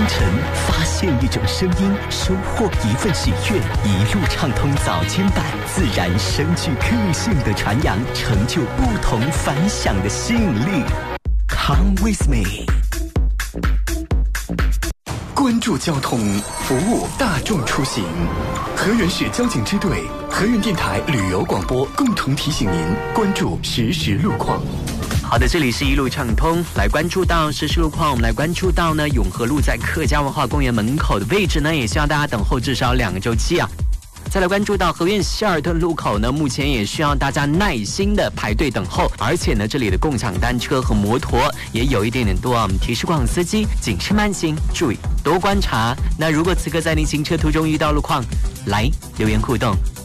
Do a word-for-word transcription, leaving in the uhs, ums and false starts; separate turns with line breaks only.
晨，发现一种声音，收获一份喜悦，一路畅通早间版，自然深具个性的传扬，成就不同凡响的吸引力。Come with me。关注交通，服务大众出行。河源市交警支队、河源电台旅游广播共同提醒您关注实时路况。好的，这里是一路畅通，来关注到实时路况。我们来关注到呢，永和路在客家文化公园门口的位置呢，也希望大家等候至少两个周期啊。再来关注到河源希尔顿路口呢，目前也需要大家耐心的排队等候，而且呢，这里的共享单车和摩托也有一点点多啊。我们提示广司机谨慎慢行，注意多观察。那如果此刻在您行车途中遇到路况，来留言互动，